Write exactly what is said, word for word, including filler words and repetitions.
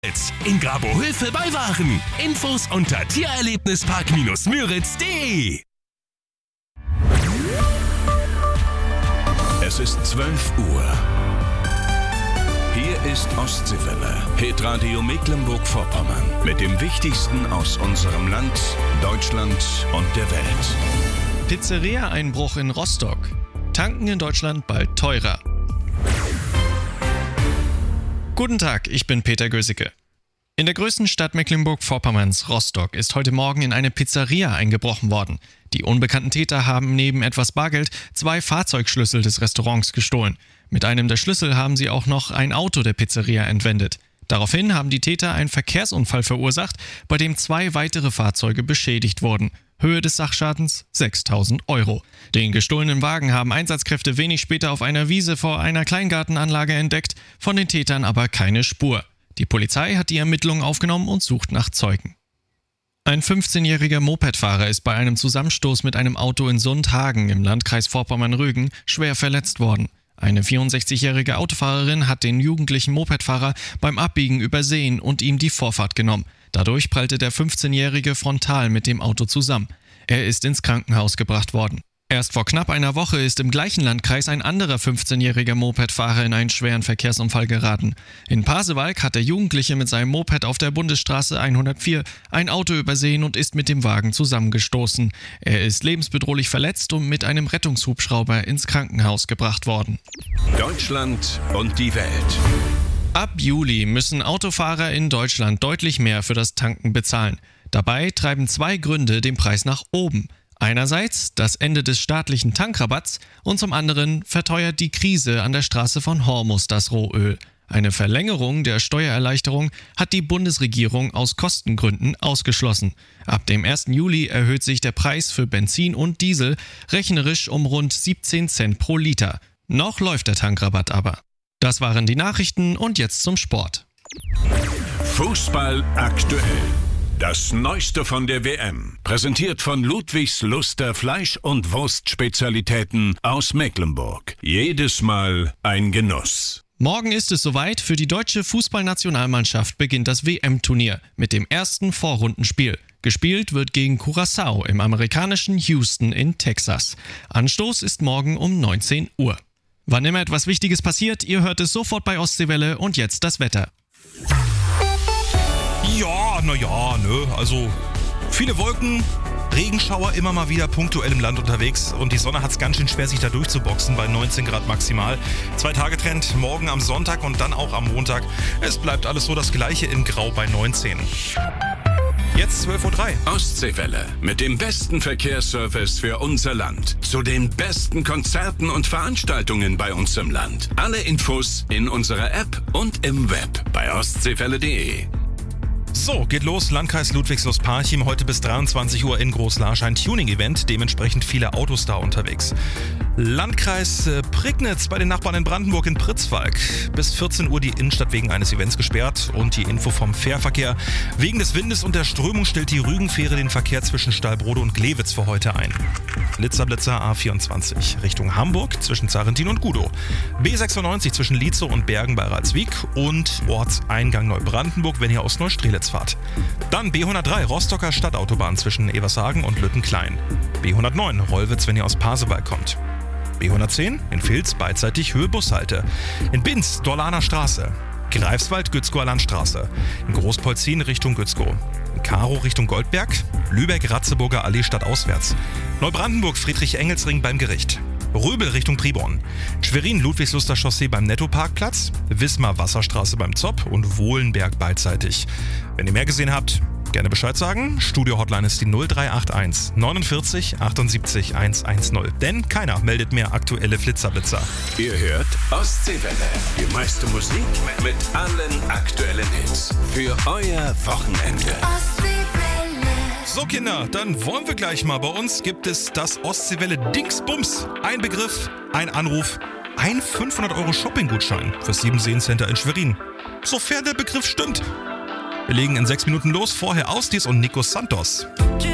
In Grabohilfe bei Waren. Infos unter tiererlebnispark-müritz punkt de. Es ist zwölf Uhr. Hier ist Ostseewelle, Hitradio Mecklenburg-Vorpommern. Mit dem Wichtigsten aus unserem Land, Deutschland und der Welt. Pizzeria-Einbruch in Rostock. Tanken in Deutschland bald teurer. Guten Tag, ich bin Peter Gösicke. In der größten Stadt Mecklenburg-Vorpommerns, Rostock, ist heute Morgen in eine Pizzeria eingebrochen worden. Die unbekannten Täter haben neben etwas Bargeld zwei Fahrzeugschlüssel des Restaurants gestohlen. Mit einem der Schlüssel haben sie auch noch ein Auto der Pizzeria entwendet. Daraufhin haben die Täter einen Verkehrsunfall verursacht, bei dem zwei weitere Fahrzeuge beschädigt wurden. Höhe des Sachschadens sechstausend Euro. Den gestohlenen Wagen haben Einsatzkräfte wenig später auf einer Wiese vor einer Kleingartenanlage entdeckt, von den Tätern aber keine Spur. Die Polizei hat die Ermittlungen aufgenommen und sucht nach Zeugen. Ein fünfzehnjähriger Mopedfahrer ist bei einem Zusammenstoß mit einem Auto in Sundhagen im Landkreis Vorpommern-Rügen schwer verletzt worden. Eine vierundsechzigjährige Autofahrerin hat den jugendlichen Mopedfahrer beim Abbiegen übersehen und ihm die Vorfahrt genommen. Dadurch prallte der fünfzehnjährige frontal mit dem Auto zusammen. Er ist ins Krankenhaus gebracht worden. Erst vor knapp einer Woche ist im gleichen Landkreis ein anderer fünfzehnjähriger Mopedfahrer in einen schweren Verkehrsunfall geraten. In Pasewalk hat der Jugendliche mit seinem Moped auf der Bundesstraße hundertvier ein Auto übersehen und ist mit dem Wagen zusammengestoßen. Er ist lebensbedrohlich verletzt und mit einem Rettungshubschrauber ins Krankenhaus gebracht worden. Deutschland und die Welt. Ab Juli müssen Autofahrer in Deutschland deutlich mehr für das Tanken bezahlen. Dabei treiben zwei Gründe den Preis nach oben. Einerseits das Ende des staatlichen Tankrabatts und zum anderen verteuert die Krise an der Straße von Hormuz das Rohöl. Eine Verlängerung der Steuererleichterung hat die Bundesregierung aus Kostengründen ausgeschlossen. Ab dem ersten Juli erhöht sich der Preis für Benzin und Diesel rechnerisch um rund siebzehn Cent pro Liter. Noch läuft der Tankrabatt aber. Das waren die Nachrichten und jetzt zum Sport. Fußball aktuell. Das Neueste von der W M, präsentiert von Ludwigs Luster Fleisch- und Wurstspezialitäten aus Mecklenburg. Jedes Mal ein Genuss. Morgen ist es soweit, für die deutsche Fußballnationalmannschaft beginnt das W M-Turnier mit dem ersten Vorrundenspiel. Gespielt wird gegen Curaçao im amerikanischen Houston in Texas. Anstoß ist morgen um neunzehn Uhr. Wann immer etwas Wichtiges passiert, ihr hört es sofort bei Ostseewelle und jetzt das Wetter. Ja, naja, ne, also viele Wolken, Regenschauer immer mal wieder punktuell im Land unterwegs und die Sonne hat es ganz schön schwer, sich da durchzuboxen bei neunzehn Grad maximal. Zwei Tage Trend, morgen am Sonntag und dann auch am Montag. Es bleibt alles so das Gleiche in Grau bei neunzehn. Jetzt zwölf Uhr drei. Ostseewelle mit dem besten Verkehrsservice für unser Land. Zu den besten Konzerten und Veranstaltungen bei uns im Land. Alle Infos in unserer App und im Web bei ostseewelle punkt de. So, geht los. Landkreis Ludwigslust-Parchim, heute bis dreiundzwanzig Uhr in Großlarsch ein Tuning-Event, dementsprechend viele Autos da unterwegs. Landkreis äh, Prignitz bei den Nachbarn in Brandenburg in Pritzwalk. Bis vierzehn Uhr die Innenstadt wegen eines Events gesperrt und die Info vom Fährverkehr. Wegen des Windes und der Strömung stellt die Rügenfähre den Verkehr zwischen Stallbrode und Glewitz für heute ein. Blitzer-Blitzer A vierundzwanzig Richtung Hamburg zwischen Zarentin und Gudow. B sechsundneunzig zwischen Lietzow und Bergen bei Ralswiek und Ortseingang Neubrandenburg, wenn ihr aus Neustrelitz fahrt. Dann B hundertdrei Rostocker Stadtautobahn zwischen Evershagen und Lüttenklein. B hundertneun Rollwitz, wenn ihr aus Pasewalk kommt. B hundertzehn in Vilz beidseitig Höhe Bushalte. In Binz Dorlaner Straße. Greifswald Gützkower Landstraße. In Großpolzin Richtung Gützkow. In Karow Richtung Goldberg. Lübeck Ratzeburger Allee stadtauswärts. Neubrandenburg Friedrich-Engels-Ring beim Gericht. Röbel Richtung Priborn. Schwerin Ludwigsluster Chaussee beim Nettoparkplatz. Wismar Wasserstraße beim Zopp und Wohlenberg beidseitig. Wenn ihr mehr gesehen habt, gerne Bescheid sagen. Studio-Hotline ist die null drei acht eins neunundvierzig achtundsiebzig hundertzehn. Denn keiner meldet mehr aktuelle Flitzerblitzer. Ihr hört Ostseewelle. Die meiste Musik mit allen aktuellen Hits. Für euer Wochenende. So Kinder, dann wollen wir gleich mal. Bei uns gibt es das Ostseewelle Dingsbums. Ein Begriff, ein Anruf, ein fünfhundert Euro Shopping-Gutschein fürs Siebenseen Center in Schwerin. Sofern der Begriff stimmt. Wir legen in sechs Minuten los. Vorher Austis und Nico Santos.